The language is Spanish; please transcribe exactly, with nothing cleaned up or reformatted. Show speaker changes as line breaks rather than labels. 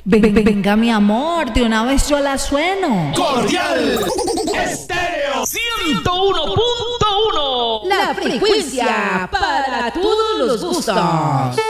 Ven- venga, mi amor, de una vez yo la sueno.
Cordial Estéreo ciento uno punto uno.
La frecuencia para todos los gustos.